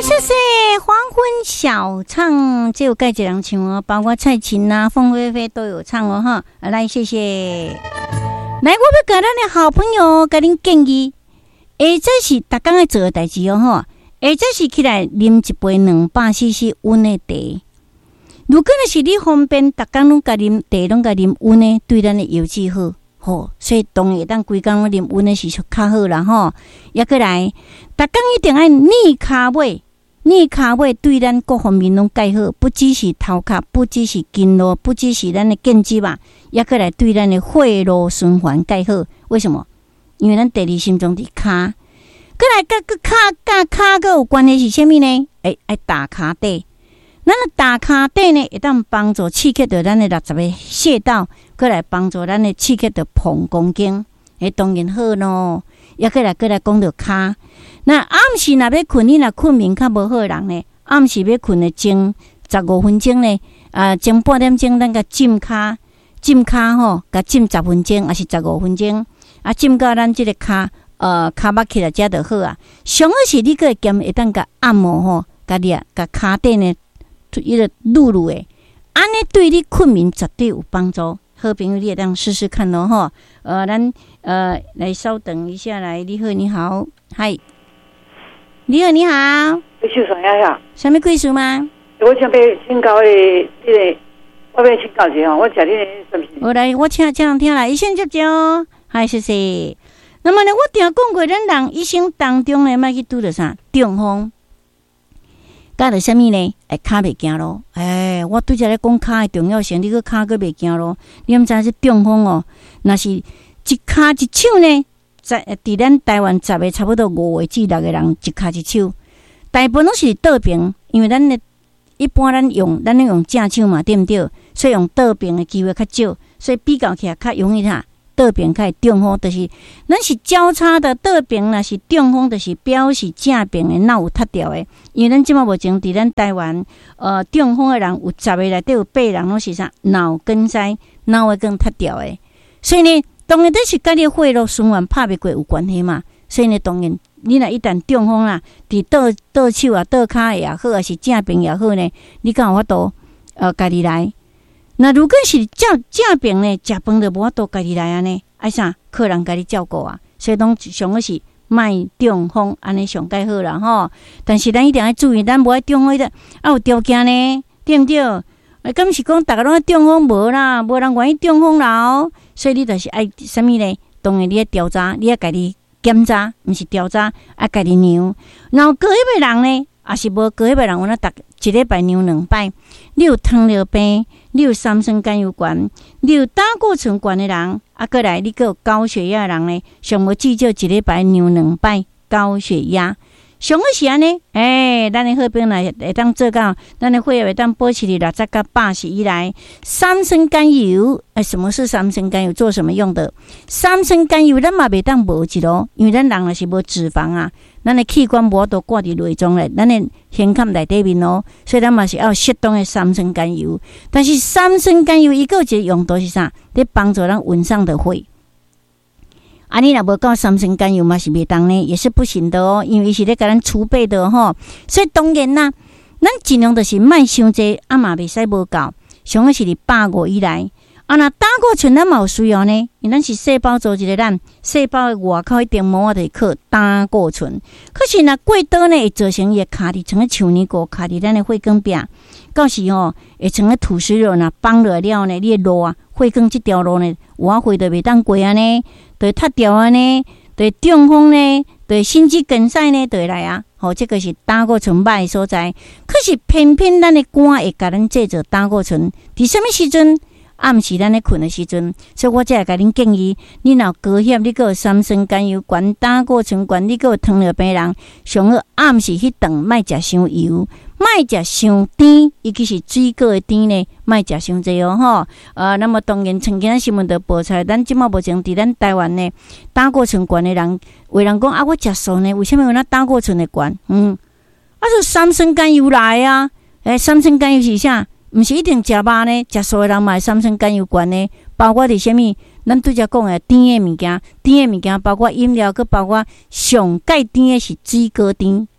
谢谢黄昏小唱，这有盖几人唱哦，包括蔡琴啊、凤飞飞都有唱哦哈。来，谢谢。来，我要给咱的好朋友给您建议，这是大家要做的代志哦哈。这是起来啉一杯200cc 温的茶。如果是你方便，大家拢甲啉茶，拢甲啉温的，对咱的腰子好。吼，所以当然当规工啉温的是较好啦吼。也过来，大家一定爱逆骹尾。逆骹尾对咱各方面拢介好，不只是头壳，不只是筋络，不只是咱的腱肌嘛，也过来对咱的血路循环介好。为什么？因为咱第二心脏伫骹，过来甲骹个有关系是啥物呢？爱打骹底，咱的打骹底呢，会当帮助刺激到咱的60个穴道，过来帮助咱的刺激到膀胱经，当然好咯。也过来讲到骹。那暗时若要困，你若困眠较无好的人呢，暗时要困的前15分钟呢，前半点钟咱甲浸骹吼，甲浸10分钟，还是15分钟，浸到咱即个骹骹肉起来才就好啊。上好是你个兼会当甲按摩吼，甲骹底呢，伊个撸诶，安尼对你困眠绝对有帮助。好朋友，你也当试试看咯吼。咱来稍等一下，来，你好，嗨。你好，你好。 秀爽呀呀。 什么贵事吗？ 我想要请教的我要请教一下吼，我食你的什么？ 我来，我请听来，医生接接哦。嗨，谢谢。那么呢，我定讲过，咱人一生当中呢，莫去拄着啥中风，甲着什么呢？骹袂行咯。我拄则咧讲骹的重要性，你个骹个袂行咯。你毋知是中风哦？若是一骹一手呢？伫咱台湾10个差不多5个至6个人一骹一手，大部分拢是倒平，因为咱一般咱用正手嘛，对毋对？所以用倒平的机会较少，所以比较起来较容易倒平较会中风，就是咱是交叉的倒平，若是中风，就是表示正平的脑有塌掉的。因为咱即马目前伫咱台湾，中风的人有10个内底有8人拢是啥脑梗塞，脑会更塌掉的，所以呢。当然，这是甲你血路循环拍袂过有关系嘛。所以呢，当然，你若一旦中风啦，伫倒手啊、倒骹也好，还是正病也好呢，你敢有法度家己来。那如果是正病呢，食饭就无法度家己来安尼，爱啥客人家己照顾啊。所以拢上个是卖中风，安尼上介好啦吼。但是咱一定要注意，咱无爱中风的有条件呢，对毋对？敢是讲大家拢爱中风无啦，无人愿意中风啦。所以你就是爱什么呢？当然你要调查，你要家己检查，毋是调查，爱家己量。然后过迄个人呢，也是无过迄个人，我一礼拜量2摆。你有糖尿病，你有三酸甘油管，你有胆固醇管的人，过来你有高血压的人呢，上无至少一礼拜量2摆高血压。上个是安尼，咱的好朋友会当做到，咱的血液会当保持伫60到80以内。三酸甘油，什么是三酸甘油？做什么用的？三酸甘油咱嘛袂当无一咯，因为咱人若是无脂肪啊，咱的器官无法度挂伫内脏咧，咱的胸腔内底面咯，所以咱嘛是要适当的三酸甘油。但是三酸甘油伊个有一个用途是啥？咧帮助咱稳上的血。你若无够三酸甘油嘛是袂当呢，也是不行的哦，因为伊是咧甲咱储备的吼。所以当然啦，咱尽量就是莫伤济，嘛袂使无够，上个是150以内。若胆固醇咱嘛有需要呢，因为咱是细胞组织的咱，细胞的外口一定膜就会靠胆固醇。可是若过多呢，会造成伊卡伫像个树泥膏卡伫咱的血管壁，到时会像个土石流若绑落了呢，你的路血管这条路呢，有血就袂当过安尼。就会塌掉啊呢，就会中风呢，就会心肌梗塞呢，就会来啊。这个是胆固醇歹的所在。可是偏偏咱的肝会甲咱制造胆固醇，伫什么时阵？暗时咱咧困的时阵。所以我才会甲恁建议，你若高血，你有三酸甘油管、胆固醇管，你有糖尿病人，上好暗时迄顿莫食伤油。莫食伤甜，尤其是水果的甜呢，莫食伤济哦吼。那么当然，曾经咱新闻都报出来，咱即马目前伫咱台湾呢，胆固醇高的人，有人讲我食素呢，为什么有那胆固醇的高？就三酸甘油来啊！三酸甘油是啥？毋是一定食肉呢，食素的人嘛三酸甘油高呢，包括伫啥物？咱拄则讲的甜的物件，包括饮料，佮包括上介甜的是水果甜。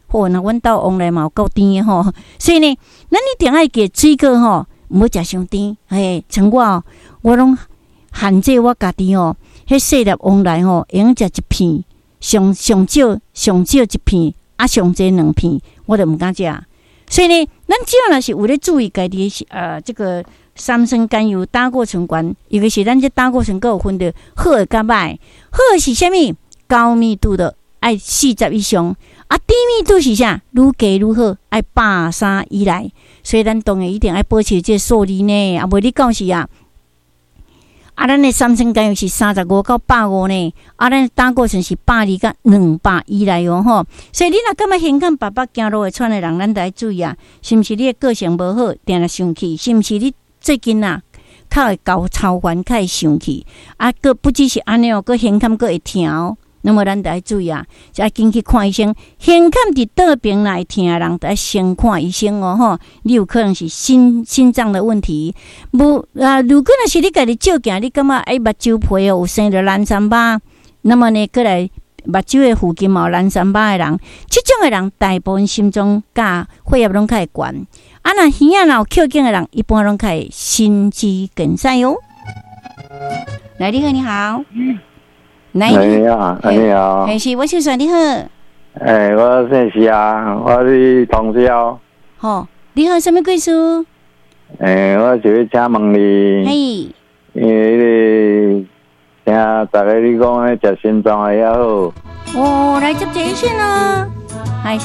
那阮兜往来嘛有够甜的吼，所以呢，咱一定爱给水果吼，唔好食伤甜。像我拢限制我家己吼，迄细粒往来吼，会用食一片，上少一片，上济2片，我就唔敢食。所以呢，咱只要若是有咧注意家己这个三酸甘油胆固醇高，尤其是咱这胆固醇还有分的好的甲歹，好的是啥物？高密度的爱40以上，低密度是啥？愈加愈好，爱130以内。所以咱当然一定爱保持这数字呢，袂你讲是啊。咱的三酸甘油是35到150呢，咱的胆固醇是120到200以内哦吼。所以你若感觉胸坎、爸爸走路会喘的人，咱得注意啊，是毋是你的个性无好，定来生气？是毋是你最近较会高超烦，较会生气？个不只是安尼哦，个胸坎个会疼哦。那么咱得要注意啊，就要紧去看医生。胸坎伫倒边来疼的人，得先看医生哦吼。你有可能是心脏的问题。如果若是你家己照镜，你感觉目睭皮有生着蓝三疤，那么呢，过来目睭的附近有蓝三疤的人，这种的人大部分心脏甲血压拢较会悬。若耳仔有扣紧的人，一般拢较会心肌梗塞哦。来，你好，你好。 你好， 是我先生你好。 我姓徐啊，我是通宵。 你好，什么贵事？ 我就是请问你，因为听大家你讲食心脏的也好。 来接一线哦。是